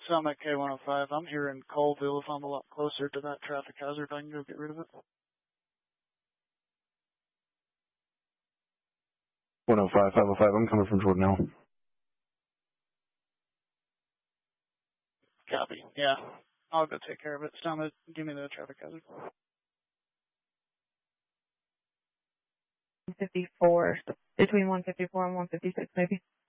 Summit K105. I'm here in Colville. If I'm a lot closer to that traffic hazard, I can go get rid of it. 105, 505. I'm coming from Jordan now. Copy. Yeah. I'll go take care of it. Summit, give me the traffic hazard. 154, between 154 and 156, maybe.